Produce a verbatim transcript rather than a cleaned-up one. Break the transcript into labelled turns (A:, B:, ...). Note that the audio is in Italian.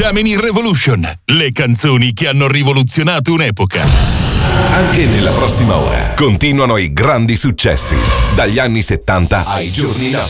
A: Gemini Revolution, le canzoni che hanno rivoluzionato un'epoca.
B: Anche nella prossima ora continuano i grandi successi, dagli anni settanta ai giorni nostri.